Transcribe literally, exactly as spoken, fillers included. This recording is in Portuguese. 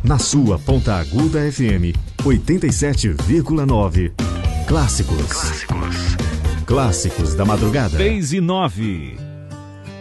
Na sua Ponta Aguda F M oitenta e sete vírgula nove. Clássicos. Clássicos. Clássicos da madrugada. seis e nove.